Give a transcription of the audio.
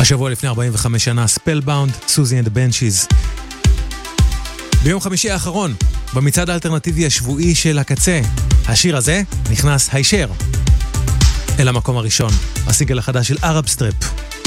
השבוע לפני 45 שנה, Spellbound, סוזי and the Banshees. ביום חמישי האחרון, במצעד האלטרנטיבי השבועי של הקצה, השיר הזה נכנס הישר אל המקום הראשון, הסיגל החדש של Arab Strap.